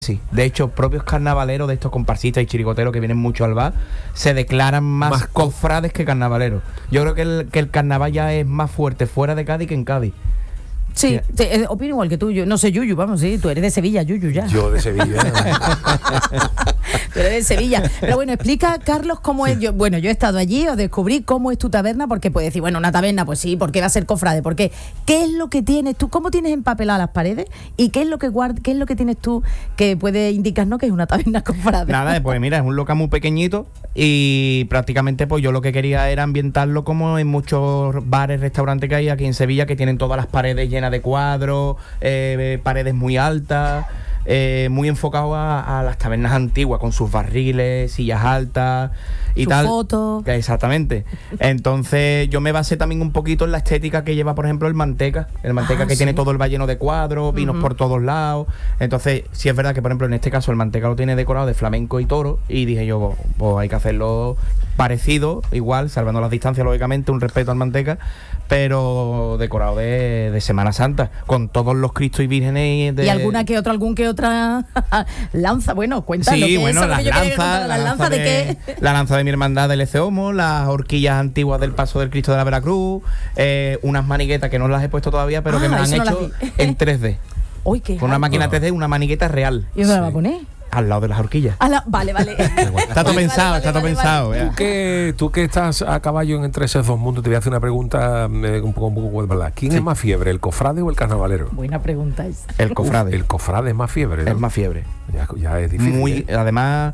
Sí, de hecho, propios carnavaleros de estos comparsistas y chirigoteros que vienen mucho al bar se declaran más cofrades que carnavaleros. Yo creo que el carnaval ya es más fuerte fuera de Cádiz que en Cádiz. Sí, opino igual que tú. Yo no sé, Yuyu, vamos, sí, tú eres de Sevilla, Yuyu, ya. Yo de Sevilla. Tú eres de Sevilla. Pero bueno, explica, Carlos, cómo es. Yo he estado allí, os descubrí cómo es tu taberna, porque puedes decir, bueno, una taberna, pues sí, ¿por qué va a ser cofrade? Porque ¿qué es lo que tienes tú? ¿Cómo tienes empapeladas las paredes? ¿Y qué es lo que tienes tú que puede indicarnos que es una taberna cofrade? Nada, pues mira, es un local muy pequeñito y prácticamente pues yo lo que quería era ambientarlo como en muchos bares, restaurantes que hay aquí en Sevilla, que tienen todas las paredes llenas de cuadros, paredes muy altas, muy enfocado a las tabernas antiguas, con sus barriles, sillas altas y tal. Fotos. Exactamente. Entonces yo me basé también un poquito en la estética que lleva, por ejemplo, el Manteca que tiene todo el bar lleno de cuadros, vinos por todos lados. Entonces sí es verdad que, por ejemplo, en este caso el Manteca lo tiene decorado de flamenco y toro, y dije yo, pues hay que hacerlo parecido, igual, salvando las distancias, lógicamente, un respeto al Manteca, pero decorado de Semana Santa, con todos los Cristos y Vírgenes y algún que otra lanza. Bueno, cuéntalo. Sí, bueno, las lanzas de qué. La lanza de mi hermandad del Eceomo, las horquillas antiguas del Paso del Cristo de la Veracruz, unas maniguetas que no las he puesto todavía, pero que me las han hecho en 3D. Uy, qué con una máquina 3D, una manigueta real. ¿Y dónde la va a poner? Al lado de las horquillas. Vale. Está todo pensado, está todo pensado. Vale. Tú que estás a caballo entre esos dos mundos, te voy a hacer una pregunta un poco ¿verdad? ¿Quién es más fiebre, el cofrade o el carnavalero? Buena pregunta esa. El cofrade. El cofrade es más fiebre, ¿no? Es más fiebre. Ya es difícil. Muy, además,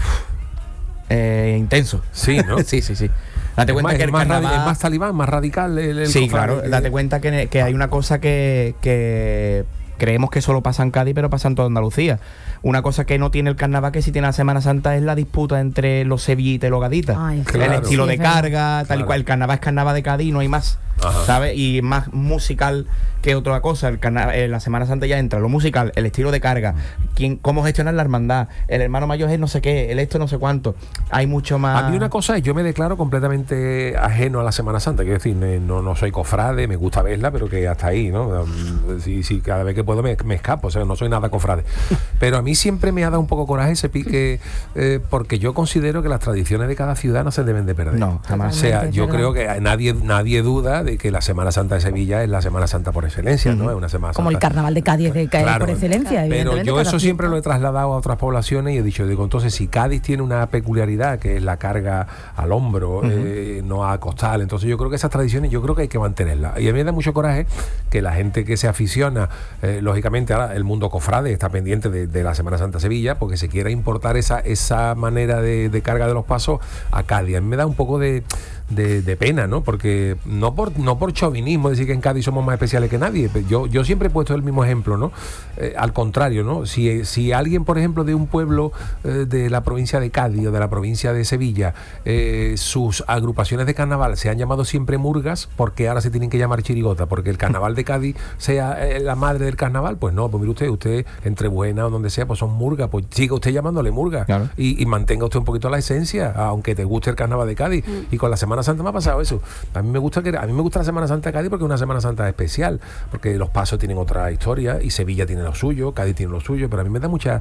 intenso. Sí, ¿no? Sí. Date cuenta que el carnaval es más talibán, más radical el sí, cofrade. Claro. Date cuenta que hay una cosa que creemos que solo pasa en Cádiz, pero pasa en toda Andalucía. Una cosa que no tiene el carnaval, que sí tiene la Semana Santa, es la disputa entre los sevillitas y los gaditas. Claro. El estilo de carga, tal claro. y cual. El carnaval es carnaval de Cádiz, no hay más. Ajá. ¿Sabes? Y más musical que otra cosa. La Semana Santa ya entra lo musical, el estilo de carga, cómo gestionar la hermandad, el hermano mayor es no sé qué, el esto no sé cuánto. Hay mucho más. A mí una cosa es, yo me declaro completamente ajeno a la Semana Santa, quiero decir, no soy cofrade, me gusta verla, pero que hasta ahí, ¿no? Sí, cada vez que puedo me escapo, o sea, no soy nada cofrade. Pero a mí siempre me ha dado un poco coraje ese pique, porque yo considero que las tradiciones de cada ciudad no se deben de perder. No, jamás. O sea, yo creo que nadie duda de que la Semana Santa de Sevilla es la Semana Santa por excelencia, ¿no? Es una Semana Santa. Como el carnaval de Cádiz por excelencia. Pero yo eso siempre lo he trasladado a otras poblaciones y he dicho, entonces si Cádiz tiene una peculiaridad que es la carga al hombro, no a costal, entonces yo creo que esas tradiciones hay que mantenerlas. Y a mí me da mucho coraje que la gente que se aficiona, lógicamente ahora el mundo cofrade está pendiente de la Semana Santa Sevilla, porque se quiera importar esa manera de carga de los pasos a Cádiz. A mí me da un poco de pena, ¿no? Porque no por chauvinismo decir que en Cádiz somos más especiales que nadie. Yo siempre he puesto el mismo ejemplo, ¿no? Al contrario, ¿no? Si alguien, por ejemplo, de un pueblo de la provincia de Cádiz o de la provincia de Sevilla, sus agrupaciones de carnaval se han llamado siempre murgas, porque ahora se tienen que llamar chirigota, porque el carnaval de Cádiz sea la madre del carnaval, pues no, pues mire usted entre Buena o donde sea, pues son murgas, pues siga usted llamándole murgas, claro. y mantenga usted un poquito la esencia, aunque te guste el carnaval de Cádiz. Y con la Semana Santa me ha pasado eso. A mí me gusta la Semana Santa de Cádiz porque es una Semana Santa especial, porque los pasos tienen otra historia y Sevilla tiene lo suyo, Cádiz tiene lo suyo, pero a mí me da mucha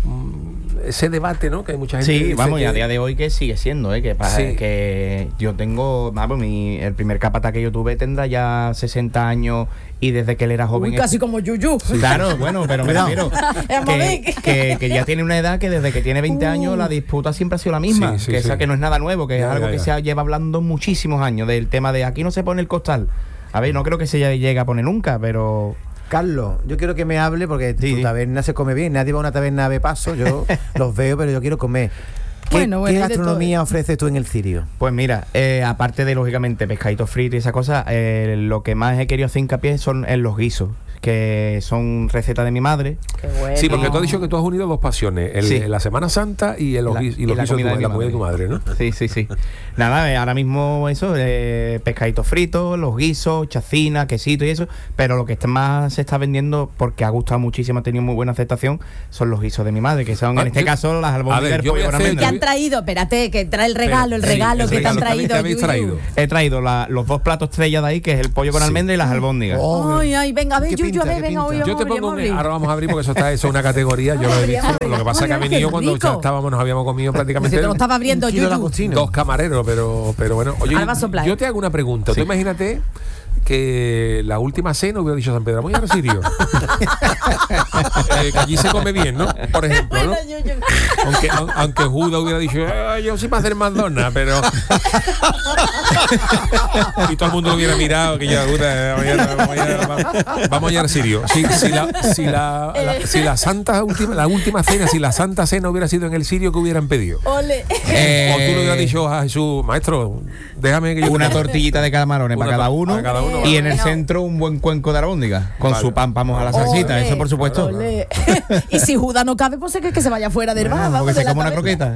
ese debate, ¿no? Que hay mucha gente. Sí, vamos, y a día de hoy que sigue siendo, que yo tengo, el primer capataz que yo tuve tendrá ya 60 años y desde que él era joven. Casi como Yuyu. Claro, bueno, pero me refiero que ya tiene una edad que desde que tiene 20 años la disputa siempre ha sido la misma, esa que no es nada nuevo, que es algo que se lleva hablando muchísimos años, del tema de aquí no se pone el costal. A ver, no creo que se llegue a poner nunca, pero... Carlos, yo quiero que me hable porque tu taberna se come bien. Nadie va a una taberna de paso, yo los veo, pero yo quiero comer. ¿Qué gastronomía ofreces tú en el Cirio? Pues mira, aparte de, lógicamente, pescaditos fritos y esa cosa, lo que más he querido hacer hincapié son en los guisos, que son recetas de mi madre. Qué bueno. Sí, porque tú has dicho que tú has unido dos pasiones, la Semana Santa y los guisos de la comida de tu madre, ¿no? Sí. Nada, ahora mismo eso, pescaditos fritos, los guisos, chacina, quesito y eso, pero lo que más se está vendiendo, porque ha gustado muchísimo, ha tenido muy buena aceptación, son los guisos de mi madre, que son en este caso las albóndigas del pollo con almendras. ¿Qué han traído? Espérate, que trae el regalo que te han traído. He traído los dos platos estrellas de ahí, que es el pollo con almendra y las albóndigas. Ay, venga, a ver, Yuyu, Yuyu, a ver, venga, hoy yo te pongo ahora vamos a abrir porque eso es una categoría, yo lo he visto. Lo que pasa es que ha venido cuando ya estábamos, nos habíamos comido prácticamente. Se te lo estaba abriendo Yuyu. 2 camareros, pero bueno. Oye, yo te hago una pregunta. Tú imagínate que la última cena hubiera dicho San Pedro, vamos a ir al Sirio. Que allí se come bien, ¿no? Por ejemplo, ¿no? Aunque Judas hubiera dicho, yo sí para hacer McDonald's, pero... y todo el mundo lo hubiera mirado, que ya, vamos a ir al Sirio. Si la última cena, si la santa cena hubiera sido en el Sirio, ¿qué hubieran pedido? Ole. O tú le hubieras dicho a Jesús, maestro, déjame que yo... Una tortillita de camarones para cada uno. Y en el centro un buen cuenco de albóndiga con su pan, vamos a la salsita, eso por supuesto. Y si Judas no cabe, pues es que se vaya fuera del bar. Porque se come una croqueta.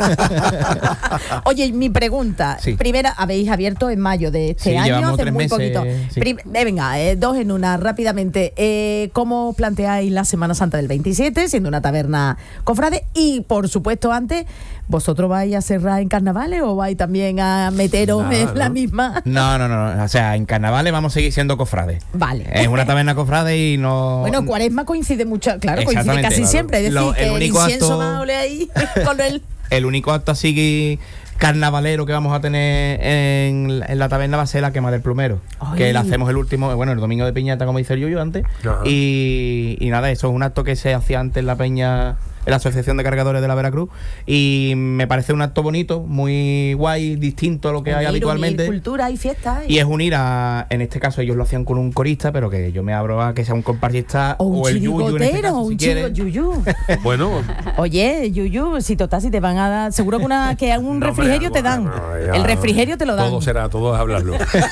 Oye, mi pregunta. Primera, habéis abierto en mayo de este año, hace muy poquito. Venga, 2 en una, rápidamente. ¿Cómo planteáis la Semana Santa del 27, siendo una taberna cofrade? Y, por supuesto, antes, ¿vosotros vais a cerrar en carnavales o vais también a meteros en la misma? No. O sea, en carnavales vamos a seguir siendo cofrades. Vale. Es una taberna cofrade y no... Bueno, Cuaresma coincide mucho, claro, coincide casi siempre. Es decir, que el incienso más ole ahí con el... El único acto así carnavalero que vamos a tener en la taberna va a ser la quema del plumero. Ay. Que la hacemos el domingo de piñata, como dice el Yuyu antes. Y nada, eso es un acto que se hacía antes en la peña, en la Asociación de Cargadores de la Veracruz, y me parece un acto bonito, muy guay, distinto a lo que hay habitualmente. Unir cultura y fiesta. Y es unir a, en este caso ellos lo hacían con un corista, pero que yo me abro a que sea un compartista o el Yuyu en este caso, si quiere. Yuyu. Bueno. Oye, Yuyu, si te van a dar, seguro que un refrigerio te dan. El refrigerio te lo dan. Todo es hablarlo.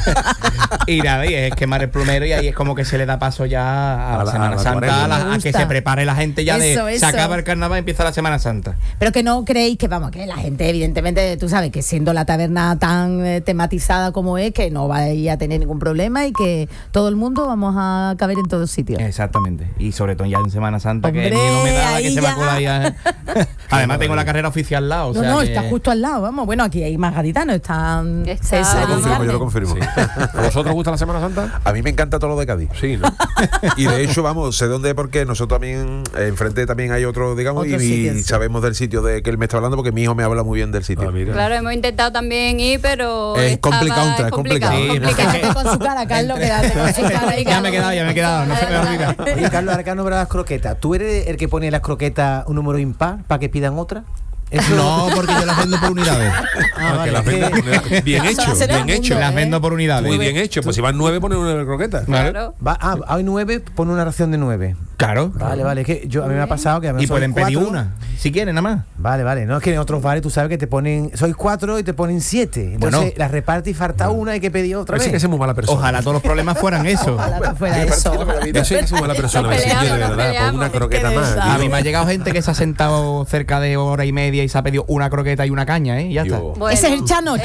Y nada, y es quemar el plumero, y ahí es como que se le da paso ya a la Semana Santa, a que se prepare la gente ya se acaba el carnaval, empieza la Semana Santa. Pero que no creéis que que la gente, evidentemente, tú sabes que siendo la taberna tan tematizada como es, que no vais a tener ningún problema y que todo el mundo vamos a caber en todos sitios. Exactamente. Y sobre todo ya en Semana Santa, que no me da que se va a colar ya. Además tengo la carrera oficial al lado. No, está justo al lado, vamos. Bueno, aquí hay más gaditanos, están César. Yo lo confirmo. Sí. ¿A vosotros os gusta la Semana Santa? A mí me encanta todo lo de Cádiz. Sí, ¿no? Y de hecho, vamos, sé dónde, porque nosotros también, enfrente también hay otro, digamos, y sabemos del sitio de que él me está hablando, porque mi hijo me habla muy bien del sitio. Claro, hemos intentado también ir, pero es complicado. Sí, quédate con su cara, Carlos, quédate con su cara. Ya me he quedado, no se me olvida. Oye, Carlos, ahora que has nombrado las croquetas, ¿tú eres el que pone las croquetas un número impar para que pidan otra? Eso... No, porque yo las vendo por unidades. Vale, las vendo bien hecho. Las vendo por unidades. Muy bien hecho. Pues si van 9, ponen una croqueta. Claro. Hay 9, pone una ración de 9. Claro. Vale, es que a mí me ha pasado que... Y pueden pedir una, si quieren, nada más. Vale. No, es que en otros bares tú sabes que te ponen... Sois 4 y te ponen 7. Entonces las reparte y falta una, hay que pedir otra vez. Que es muy mala persona. Ojalá todos los problemas fueran eso. Ojalá que fuera eso. Eso es muy mala persona. De verdad, por una croqueta más. A mí me ha llegado gente que se ha sentado cerca de hora y media y se ha pedido una croqueta y una caña, ¿eh? Ya está. Bueno. Ese es el Chano.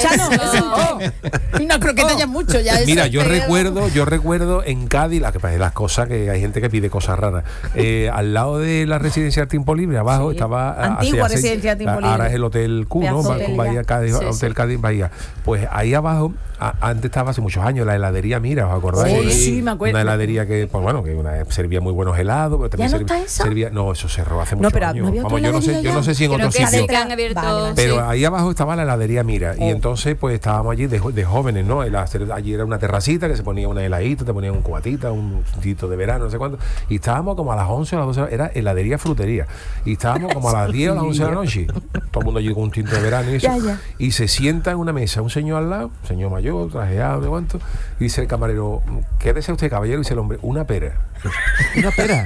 Una croqueta ya es mucho. Mira, yo recuerdo en Cádiz, las cosas que hay gente que pide cosas raras. Al lado de la residencia Tiempo Libre, abajo estaba... Antigua residencia Tiempo Libre. Ahora es el Hotel Q, ¿no? Bahía Cádiz, Hotel Cádiz, Bahía. Pues ahí abajo, antes estaba hace muchos años, la heladería Mira, ¿os acordáis? Sí, me acuerdo. Una heladería que, servía muy buenos helados, pero también servía... No, eso cerró hace muchos años. Vamos, yo no sé si en otro sitio. Pero ahí abajo estaba la heladería Mira. Y entonces, pues estábamos allí de jóvenes, ¿no? Allí era una terracita que se ponía una heladita, te ponían un cubatita, un tito de verano, no sé cuánto. Y estábamos como a las 11 o a las 12, era heladería frutería. Y estábamos como a las 10 o a las 11 de la noche. Todo el mundo allí con un tinto de verano y eso. Y se sienta en una mesa un señor al lado, un señor mayor, trajeado, no sé cuánto. Y dice el camarero, ¿qué desea usted, caballero? Y dice el hombre, una pera. ¿Una pera?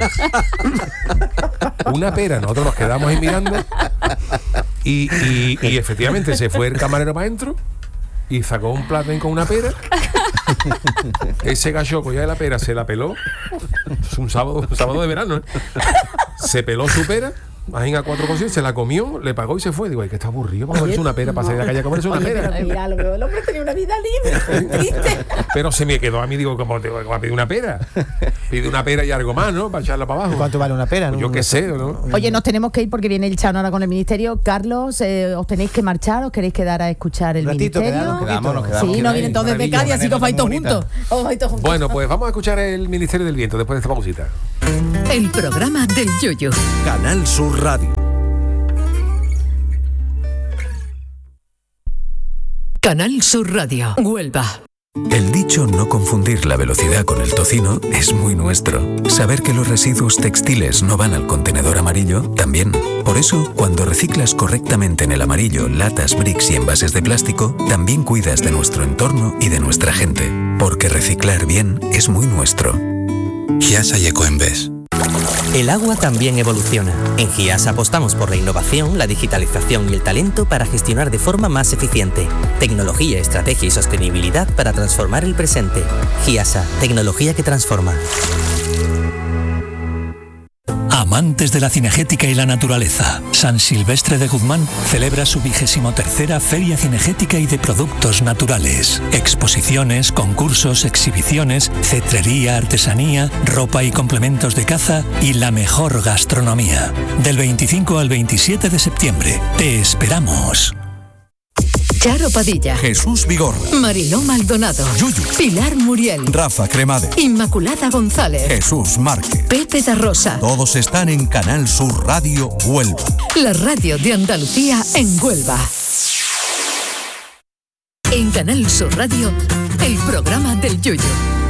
Una pera. Nosotros nos quedamos ahí mirando. Y efectivamente se fue el camarero para adentro y sacó un plato con una pera. Ese galloco ya de la pera se la peló. Es un sábado de verano, ¿eh? Se peló su pera Imagina 4,7, se la comió, le pagó y se fue. Digo, ay, que está aburrido, vamos a comerse una pera, para salir a la calle a comerse una pera. Mira, el hombre tenía una vida libre. Pero se me quedó a mí, digo, ¿cómo te va a pedir una pera? Pide una pera y algo más, ¿no? Para echarla para abajo. ¿Cuánto vale una pera? Pues yo qué sé, ¿no? Oye, nos tenemos que ir porque viene el Chano ahora con el ministerio. Carlos, ¿os tenéis que marchar? ¿Os queréis quedar a escuchar el ministerio? Nos quedamos. Sí, no vienen todos desde Cádiz, así que os vais todos juntos. Bueno, pues vamos a escuchar el Ministerio del Viento después de esta pausita. El programa del Yoyo. Canal Sur Radio. Canal Sur Radio, Huelva. El dicho no confundir la velocidad con el tocino es muy nuestro. Saber que los residuos textiles no van al contenedor amarillo, también. Por eso, cuando reciclas correctamente en el amarillo latas, bricks y envases de plástico, también cuidas de nuestro entorno y de nuestra gente. Porque reciclar bien es muy nuestro. Giasa y Ecoembes. El agua también evoluciona. En Giasa apostamos por la innovación, la digitalización y el talento para gestionar de forma más eficiente. Tecnología, estrategia y sostenibilidad para transformar el presente. Giasa, tecnología que transforma. Amantes de la cinegética y la naturaleza, San Silvestre de Guzmán celebra su 23ª Feria Cinegética y de Productos Naturales. Exposiciones, concursos, exhibiciones, cetrería, artesanía, ropa y complementos de caza y la mejor gastronomía. Del 25 al 27 de septiembre. ¡Te esperamos! Charo Padilla, Jesús Vigorra, Mariló Maldonado, Yuyu, Pilar Muriel, Rafa Cremade, Inmaculada González, Jesús Márquez. Pepe da Rosa. Todos están en Canal Sur Radio Huelva. La radio de Andalucía en Huelva. En Canal Sur Radio, el programa del Yoyo.